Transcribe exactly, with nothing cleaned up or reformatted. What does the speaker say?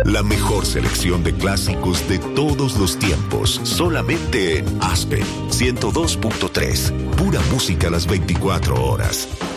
La mejor selección de clásicos de todos los tiempos, solamente en Aspen ciento dos punto tres. Pura música a las veinticuatro horas.